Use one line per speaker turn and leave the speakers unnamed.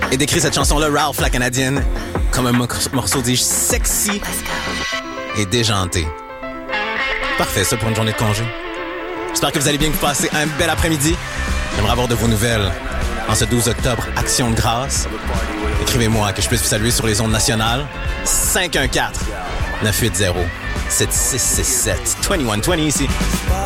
et décrit cette chanson-là, Ralph la Canadienne, comme un morceau, dis-je, sexy et déjanté. Parfait, ça, pour une journée de congé. J'espère que vous allez bien, que vous passez un bel après-midi. J'aimerais avoir de vos nouvelles en ce 12 octobre, Action de grâce. Écrivez-moi que je puisse vous saluer sur les ondes nationales. 514-980-7667. 2120 ici.